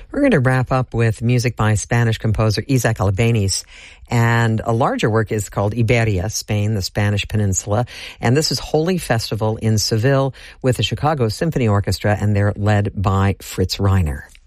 We're going to wrap up with music by Spanish composer Isaac Albéniz. And a larger work is called Iberia, Spain, the Spanish Peninsula. And this is Holy Festival in Seville with the Chicago Symphony Orchestra, and they're led by Fritz Reiner.